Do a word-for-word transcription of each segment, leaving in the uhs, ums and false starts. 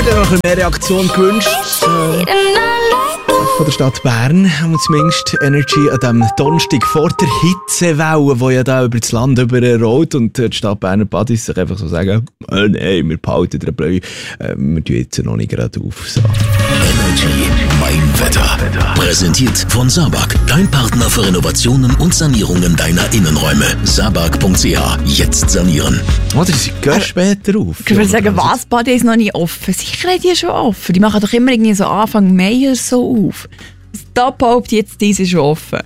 hätte noch mehr Reaktion gewünscht. Äh, von der Stadt Bern haben wir zumindest Energy an diesem Donnerstag vor der Hitzewelle, die ja da über das Land überrollt und die Stadt Berner Badis sich einfach so sagen, äh, nein, wir behalten den Bleu, äh, wir tun jetzt noch nicht gerade auf. So. Energy, mein Wetter. Präsentiert von Sabag, dein Partner für Renovationen und Sanierungen deiner Innenräume. Sabag punkt c h. Jetzt sanieren. Oder sie gehen später auf. Ich würde sagen, was Badi ist noch nicht offen? Sicher sind die schon offen. Die machen doch immer irgendwie so Anfang Mai so auf. Da behauptet jetzt, diese ist schon offen.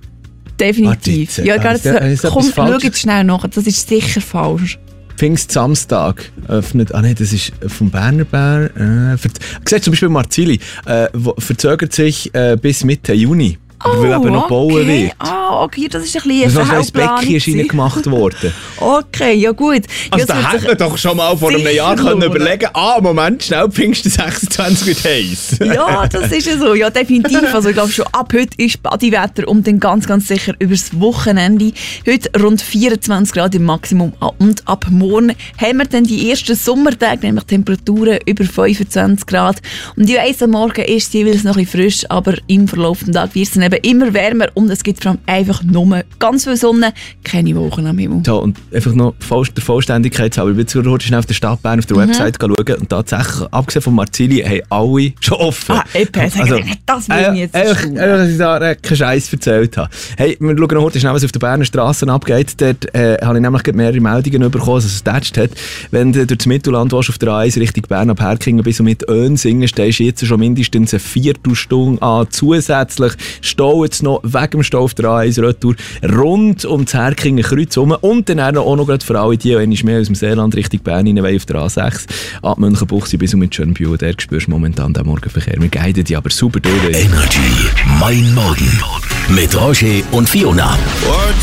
Definitiv. Warte, ja, gerade so, ist das komm, etwas schau jetzt schnell nach. Das ist sicher falsch. Pfingstsamstag öffnet, ah nein, das ist vom Berner Bär, äh, ver- Siehst zum Beispiel Marzili, äh, wo, verzögert sich äh, bis Mitte Juni, Oh, weil eben noch gebaut okay. wird. Ah, okay, das ist ein bisschen Das eine ist noch ein Becken ist Fehlplanung. reingemacht worden. Okay, ja gut. Also ja, da hätte man doch schon mal vor einem sicher Jahr können lohnen. überlegen, ah, Moment, schnell, Pfingsten sechsundzwanzig wird heiß. Ja, das ist ja so. Ja, definitiv. Also ich glaube schon ab heute ist Badiwetter und dann ganz, ganz sicher übers Wochenende. Heute rund vierundzwanzig Grad im Maximum und ab morgen haben wir dann die ersten Sommertage, nämlich Temperaturen über fünfundzwanzig Grad. Und ich weiss, am Morgen ist es jeweils noch ein bisschen frisch, aber im Verlauf des Tages wird es dann eben immer wärmer und es gibt vor allem einfach nur ganz viel Sonne, keine Wolken am Himmel. So, und einfach noch voll, der Vollständigkeit halber, ich bin heute schnell auf der Stadt Bern auf der Mhm. Website schauen und tatsächlich, abgesehen von Marzili, haben alle schon offen. Ah, eben, also, das will ich jetzt einfach, schauen. einfach, dass ich da äh, keinen Scheiß erzählt habe. Hey, wir schauen noch heute schnell, was auf der Berner Strassen abgeht. Dort äh, habe ich nämlich gerade mehrere Meldungen bekommen, dass es getatscht hat. Wenn du durch das Mittelland willst, auf der A eins Richtung Bern ab Herkingen bis und mit Önsingen, stehst du jetzt schon mindestens eine Viertelstunde an. Zusätzlich stehen jetzt noch wegen dem Stau auf der A eins Retour rund um das Herkingen Kreuz herum und dann auch noch gerade für alle die, die einmal mehr aus dem Seeland Richtung Bern rein wollen, auf der A sechs ab Münchenbuchsee bis und mit Schönbühl. Der spürst du momentan den Morgenverkehr. Wir guiden dich aber super durch. Energy, mein Morgen. Mit Roger und Fiona. What's